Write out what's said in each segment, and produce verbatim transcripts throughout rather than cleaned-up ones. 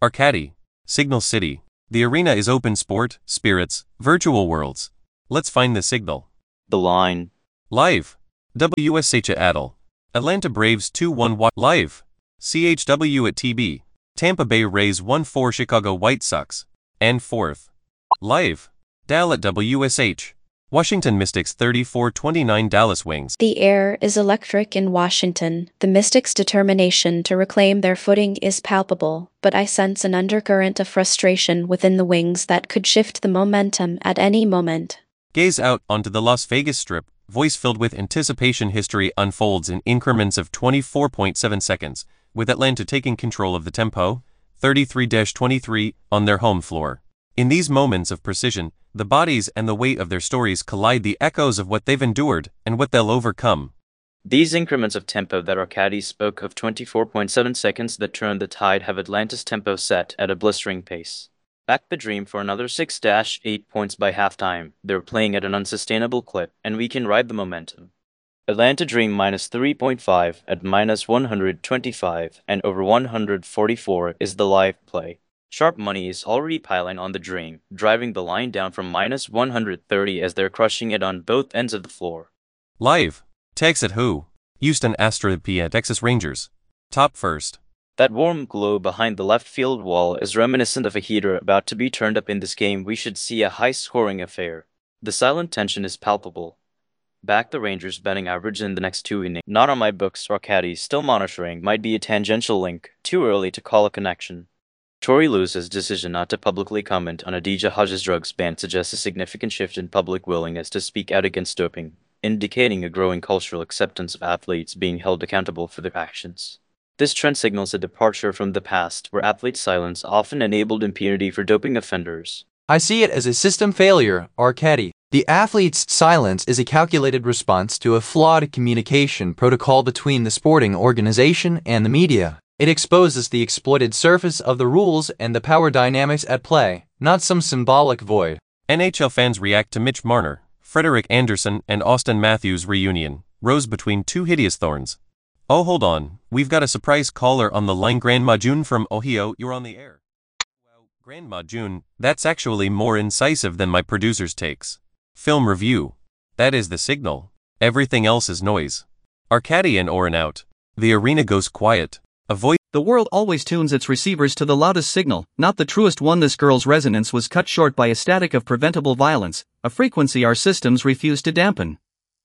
Arcady, Signal City. The arena is open sport, spirits, virtual worlds. Let's find the signal. The line. Live. W S H Adel. Atlanta Braves two one live. C H W at T B. Tampa Bay Rays one four Chicago White Sox. And fourth. Live. Dal at W S H. Washington Mystics thirty-four twenty-nine Dallas Wings. The air is electric in Washington. The Mystics' determination to reclaim their footing is palpable, but I sense an undercurrent of frustration within the Wings that could shift the momentum at any moment. Gaze out onto the Las Vegas Strip, voice filled with anticipation. History unfolds in increments of twenty-four point seven seconds, with Atlanta taking control of the tempo, thirty-three twenty-three, on their home floor. In these moments of precision, the bodies and the weight of their stories collide, the echoes of what they've endured and what they'll overcome. These increments of tempo that Arcady spoke of, twenty-four point seven seconds that turned the tide, have Atlanta's tempo set at a blistering pace. Back the Dream for another six to eight points by halftime. They're playing at an unsustainable clip, and we can ride the momentum. Atlanta Dream minus three point five at minus one hundred twenty-five and over one hundred forty-four is the live play. Sharp money is already piling on the Dream, driving the line down from minus one hundred thirty as they're crushing it on both ends of the floor. Live. Tex at who? Houston Astros P at Texas Rangers. Top first. That warm glow behind the left field wall is reminiscent of a heater about to be turned up. In this game, we should see a high-scoring affair. The silent tension is palpable. Back the Rangers batting average in the next two innings. Not on my books. Arcady still monitoring. Might be a tangential link. Too early to call a connection. Torey Lewis's decision not to publicly comment on Adija Hodges' drugs ban suggests a significant shift in public willingness to speak out against doping, indicating a growing cultural acceptance of athletes being held accountable for their actions. This trend signals a departure from the past, where athlete silence often enabled impunity for doping offenders. I see it as a system failure, Arcady. The athlete's silence is a calculated response to a flawed communication protocol between the sporting organization and the media. It exposes the exploited surface of the rules and the power dynamics at play, not some symbolic void. N H L fans react to Mitch Marner, Frederick Anderson, and Austin Matthews' reunion, rose between two hideous thorns. Oh, hold on, we've got a surprise caller on the line. Grandma June from Ohio, you're on the air. Well, Grandma June, that's actually more incisive than my producer's takes. Film review. That is the signal. Everything else is noise. Arcady and Oren out. The arena goes quiet. A voice. The world always tunes its receivers to the loudest signal, not the truest one. This girl's resonance was cut short by a static of preventable violence, a frequency our systems refuse to dampen.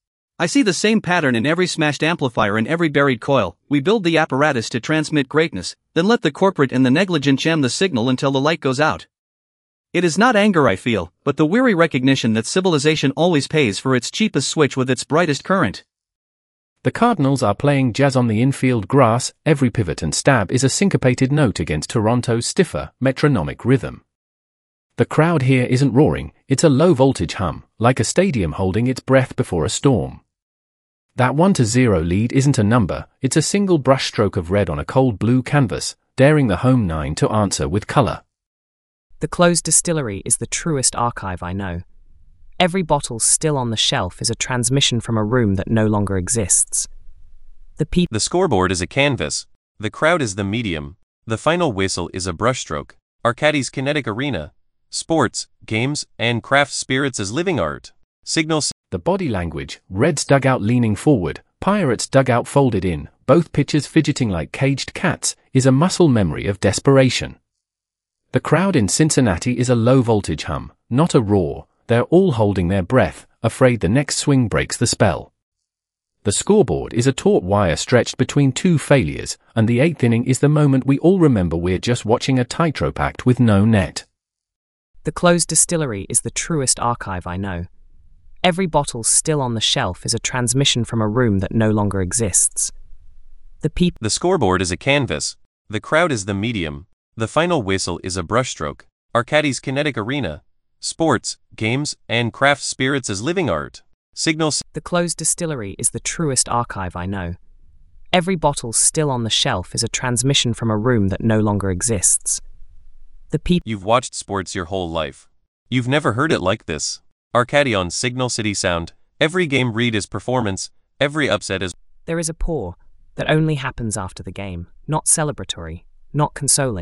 I see the same pattern in every smashed amplifier and every buried coil. We build the apparatus to transmit greatness, then let the corporate and the negligent jam the signal until the light goes out. It is not anger I feel, but the weary recognition that civilization always pays for its cheapest switch with its brightest current. The Cardinals are playing jazz on the infield grass. Every pivot and stab is a syncopated note against Toronto's stiffer, metronomic rhythm. The crowd here isn't roaring, it's a low-voltage hum, like a stadium holding its breath before a storm. That one to zero lead isn't a number, it's a single brushstroke of red on a cold blue canvas, daring the home nine to answer with color. The closed distillery is the truest archive I know. Every bottle still on the shelf is a transmission from a room that no longer exists. The people. The scoreboard is a canvas. The crowd is the medium. The final whistle is a brushstroke. Arcady's kinetic arena. Sports, games, and craft spirits as living art. Signals. The body language, Reds dugout leaning forward, Pirates dugout folded in, both pitchers fidgeting like caged cats, is a muscle memory of desperation. The crowd in Cincinnati is a low-voltage hum, not a roar. They're all holding their breath, afraid the next swing breaks the spell. The scoreboard is a taut wire stretched between two failures, and the eighth inning is the moment we all remember we're just watching a tightrope act with no net. The closed distillery is the truest archive I know. Every bottle still on the shelf is a transmission from a room that no longer exists. The people. The scoreboard is a canvas. The crowd is the medium. The final whistle is a brushstroke. Arcady's kinetic arena. Sports, games, and craft spirits as living art. Signals. The closed distillery is the truest archive I know. Every bottle still on the shelf is a transmission from a room that no longer exists. The people. You've watched sports your whole life. You've never heard it like this. Arcady on Signal City Sound. Every game read is performance. Every upset is. There is a pour that only happens after the game, not celebratory, not consoling.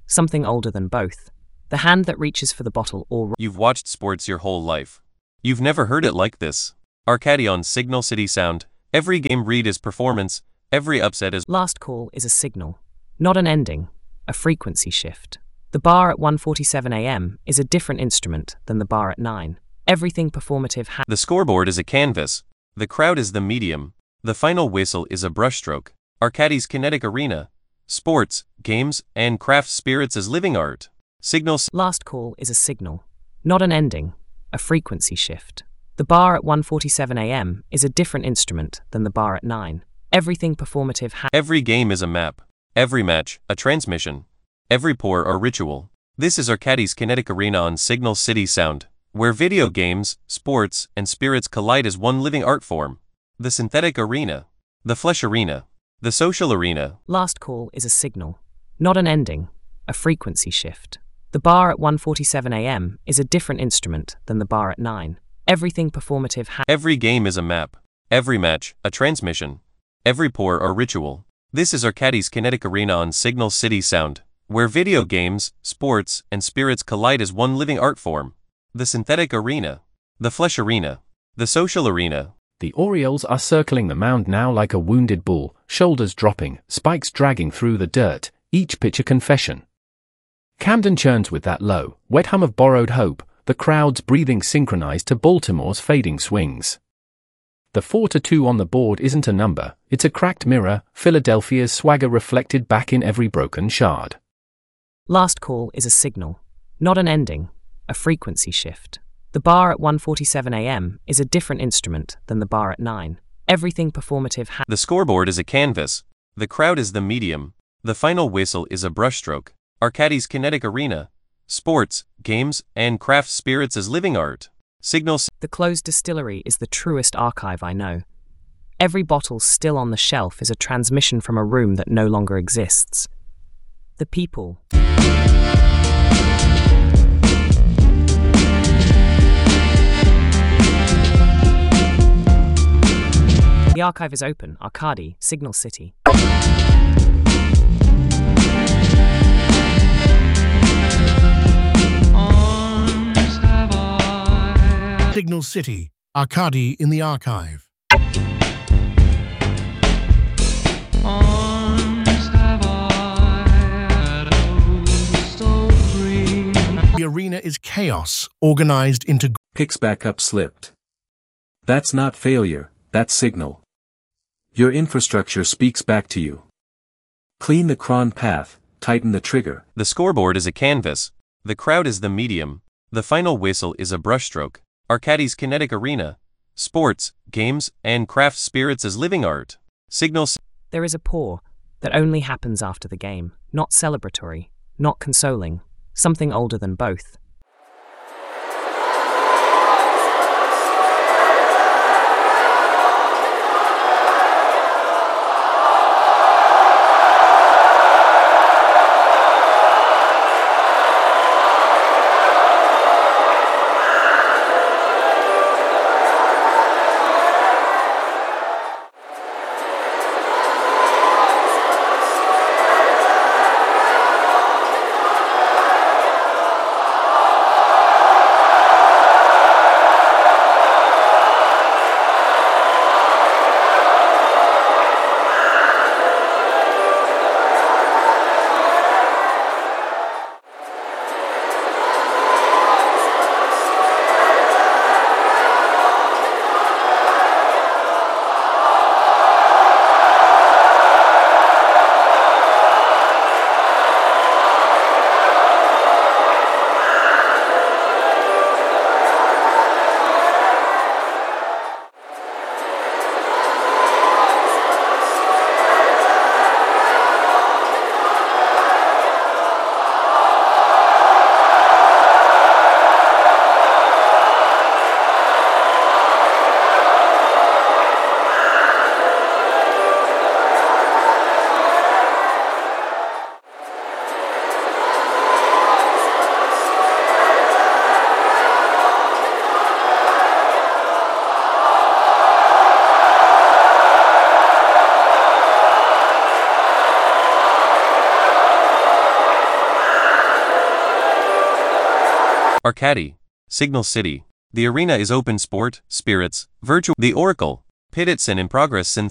something older than both. The hand that reaches for the bottle or... You've watched sports your whole life. You've never heard it like this. Arcady on Signal City Sound. Every game read is performance, every upset is... Last call is a signal, not an ending, a frequency shift. The bar at one forty-seven a m is a different instrument than the bar at nine. Everything performative ha- The scoreboard is a canvas. The crowd is the medium. The final whistle is a brushstroke. Arcady's kinetic arena. Sports, games, and craft spirits as living art. Signal... Last call is a signal, not an ending, a frequency shift. The bar at one forty-seven a m is a different instrument than the bar at nine. Everything performative ha- Every game is a map. Every match, a transmission. Every pour or ritual. This is Arcady's kinetic arena on Signal City Sound, where video games, sports, and spirits collide as one living art form. The synthetic arena. The flesh arena. The social arena. Last call is a signal, not an ending, a frequency shift. The bar at one forty-seven a m is a different instrument than the bar at nine. Everything performative ha- Every game is a map. Every match, a transmission. Every pour or ritual. This is Arcady's kinetic arena on Signal City Sound, where video games, sports, and spirits collide as one living art form. The synthetic arena. The flesh arena. The social arena. The Orioles are circling the mound now like a wounded bull, shoulders dropping, spikes dragging through the dirt, each pitch a confession. Camden churns with that low, wet hum of borrowed hope, the crowd's breathing synchronized to Baltimore's fading swings. The four to two on the board isn't a number, it's a cracked mirror, Philadelphia's swagger reflected back in every broken shard. Last call is a signal, not an ending, a frequency shift. The bar at one forty-seven a m is a different instrument than the bar at nine. Everything performative ha- The scoreboard is a canvas. The crowd is the medium. The final whistle is a brushstroke. Arcady's kinetic arena. Sports, games, and craft spirits as living art. Signal... The closed distillery is the truest archive I know. Every bottle still on the shelf is a transmission from a room that no longer exists. The people... The archive is open. Arcady, Signal City. Signal City, Arcady in the archive. The arena is chaos, organized into... Picks back up slipped. That's not failure, that's signal. Your infrastructure speaks back to you. Clean the cron path, tighten the trigger. The scoreboard is a canvas. The crowd is the medium. The final whistle is a brushstroke. Arcady's kinetic arena. Sports, games, and craft spirits as living art. Signal... There is a pour that only happens after the game, not celebratory, not consoling, something older than both. Arcady, Signal City. The arena is open sport, spirits, virtual. The Oracle, Pititson in progress. Synth